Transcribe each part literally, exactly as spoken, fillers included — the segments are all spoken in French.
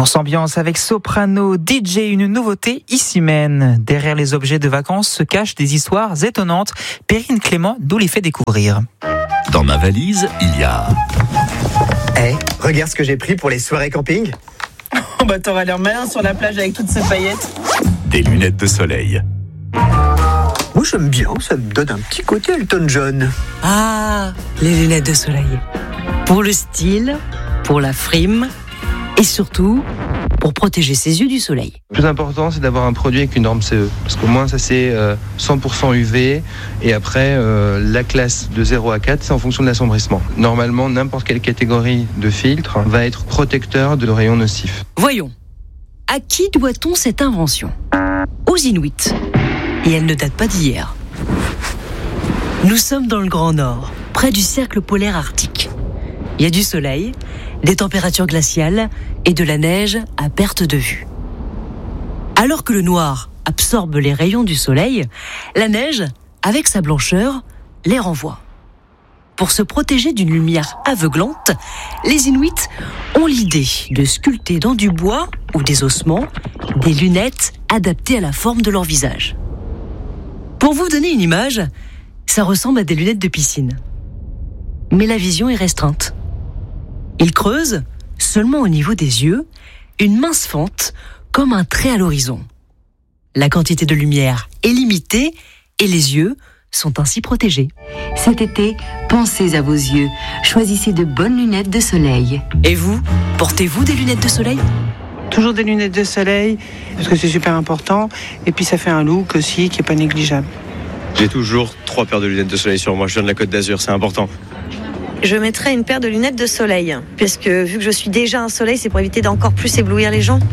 On s'ambiance avec Soprano, D J, une nouveauté ici même. Derrière les objets de vacances se cachent des histoires étonnantes. Perrine Clément nous les fait découvrir. Dans ma valise, il y a... Eh, hey, regarde ce que j'ai pris pour les soirées camping. Oh bah t'auras l'air malin sur la plage avec toutes ces paillettes. Des lunettes de soleil. Moi j'aime bien, ça me donne un petit côté Elton John. Ah, les lunettes de soleil. Pour le style, pour la frime et surtout pour protéger ses yeux du soleil. Le plus important, c'est d'avoir un produit avec une norme C E. Parce qu'au moins, ça c'est euh, cent pour cent U V. Et après, euh, la classe de zéro à quatre, c'est en fonction de l'assombrissement. Normalement, n'importe quelle catégorie de filtre va être protecteur de rayons nocifs. Voyons, à qui doit-on cette invention ? Aux Inuits. Et elle ne date pas d'hier. Nous sommes dans le Grand Nord, près du cercle polaire arctique. Il y a du soleil, des températures glaciales et de la neige à perte de vue. Alors que le noir absorbe les rayons du soleil, la neige, avec sa blancheur, les renvoie. Pour se protéger d'une lumière aveuglante, les Inuits ont l'idée de sculpter dans du bois ou des ossements des lunettes adaptées à la forme de leur visage. Pour vous donner une image, ça ressemble à des lunettes de piscine. Mais la vision est restreinte. Ils creusent, seulement au niveau des yeux, une mince fente comme un trait à l'horizon. La quantité de lumière est limitée et les yeux sont ainsi protégés. Cet été, pensez à vos yeux. Choisissez de bonnes lunettes de soleil. Et vous, portez-vous des lunettes de soleil ? Toujours des lunettes de soleil, parce que c'est super important. Et puis ça fait un look aussi qui n'est pas négligeable. J'ai toujours trois paires de lunettes de soleil sur moi. Je viens de la Côte d'Azur, c'est important. Je mettrai une paire de lunettes de soleil, puisque vu que je suis déjà un soleil, c'est pour éviter d'encore plus éblouir les gens.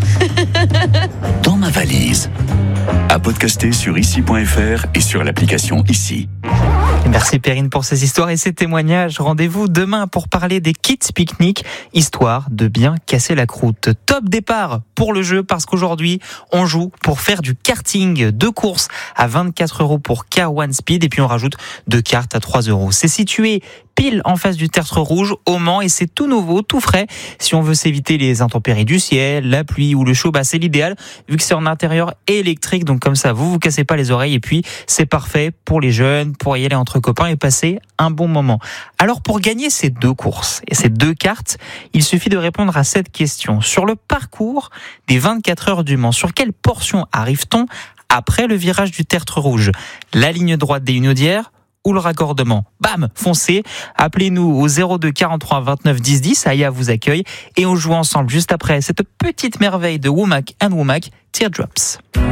Dans ma valise. À podcaster sur ici point f r et sur l'application Ici. Merci Perrine pour ces histoires et ces témoignages. Rendez-vous demain pour parler des kits pique-nique, histoire de bien casser la croûte. Top départ pour le jeu parce qu'aujourd'hui, on joue pour faire du karting. Deux courses à vingt-quatre euros pour K un Speed et puis on rajoute deux cartes à trois euros. C'est situé pile en face du Tertre Rouge au Mans et c'est tout nouveau, tout frais. Si on veut s'éviter les intempéries du ciel, la pluie ou le chaud, bah c'est l'idéal vu que c'est en intérieur électrique. Donc comme ça, vous vous cassez pas les oreilles et puis c'est parfait pour les jeunes, pour y aller entre copains et passer un bon moment. Alors pour gagner ces deux courses et ces deux cartes, il suffit de répondre à cette question. Sur le parcours des vingt-quatre heures du Mans, sur quelle portion arrive-t-on après le virage du Tertre Rouge ? La ligne droite des Hunaudières ou le raccordement. Bam, foncez, appelez-nous au zéro deux quarante-trois vingt-neuf dix dix, Aya vous accueille et on joue ensemble juste après cette petite merveille de Womack and Womack, Teardrops.